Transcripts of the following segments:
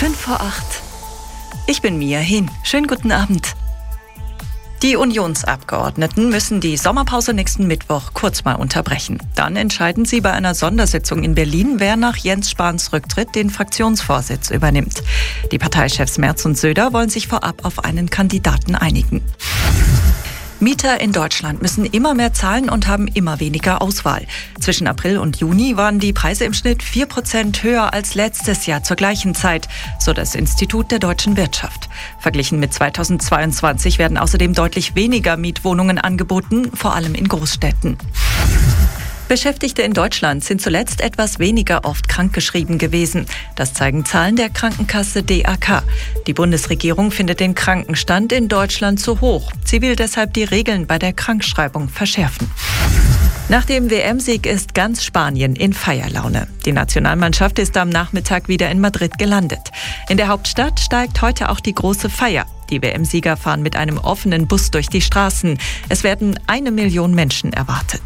7:05. Ich bin Mia Hin. Schönen guten Abend. Die Unionsabgeordneten müssen die Sommerpause nächsten Mittwoch kurz mal unterbrechen. Dann entscheiden sie bei einer Sondersitzung in Berlin, wer nach Jens Spahns Rücktritt den Fraktionsvorsitz übernimmt. Die Parteichefs Merz und Söder wollen sich vorab auf einen Kandidaten einigen. Mieter in Deutschland müssen immer mehr zahlen und haben immer weniger Auswahl. Zwischen April und Juni waren die Preise im Schnitt 4% höher als letztes Jahr zur gleichen Zeit, so das Institut der deutschen Wirtschaft. Verglichen mit 2022 werden außerdem deutlich weniger Mietwohnungen angeboten, vor allem in Großstädten. Beschäftigte in Deutschland sind zuletzt etwas weniger oft krankgeschrieben gewesen. Das zeigen Zahlen der Krankenkasse DAK. Die Bundesregierung findet den Krankenstand in Deutschland zu hoch. Sie will deshalb die Regeln bei der Krankschreibung verschärfen. Nach dem WM-Sieg ist ganz Spanien in Feierlaune. Die Nationalmannschaft ist am Nachmittag wieder in Madrid gelandet. In der Hauptstadt steigt heute auch die große Feier. Die WM-Sieger fahren mit einem offenen Bus durch die Straßen. Es werden 1 Million Menschen erwartet.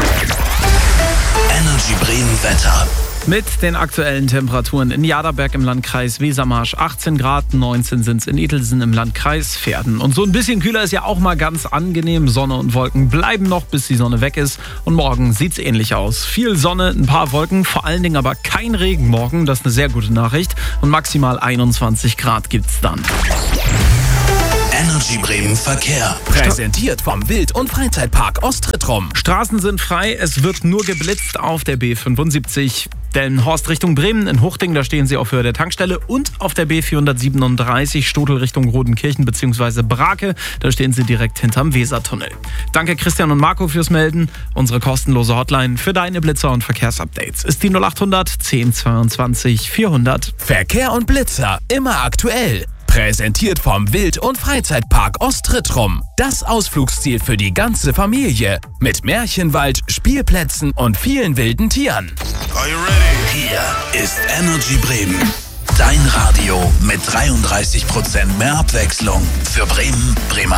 Energy Bremen Wetter. Mit den aktuellen Temperaturen in Jaderberg im Landkreis Wesermarsch 18 Grad, 19 sind es in Etelsen im Landkreis Verden. Und so ein bisschen kühler ist ja auch mal ganz angenehm. Sonne und Wolken bleiben noch, bis die Sonne weg ist. Und morgen sieht's ähnlich aus. Viel Sonne, ein paar Wolken, vor allen Dingen aber kein Regen morgen. Das ist eine sehr gute Nachricht. Und maximal 21 Grad gibt's dann. Energy Bremen Verkehr. Präsentiert vom Wild- und Freizeitpark Ostrittrum. Straßen sind frei, es wird nur geblitzt auf der B75. Delmenhorst Richtung Bremen, in Huchting, da stehen Sie auf Höhe der Tankstelle. Und auf der B437 Stotel Richtung Rodenkirchen bzw. Brake, da stehen Sie direkt hinterm Wesertunnel. Danke Christian und Marco fürs Melden. Unsere kostenlose Hotline für deine Blitzer und Verkehrsupdates ist die 0800 1022 400. Verkehr und Blitzer, immer aktuell. Präsentiert vom Wild- und Freizeitpark Ostrittrum. Das Ausflugsziel für die ganze Familie. Mit Märchenwald, Spielplätzen und vielen wilden Tieren. Are you ready? Hier ist Energy Bremen. Dein Radio mit 33% mehr Abwechslung für Bremen, Bremer.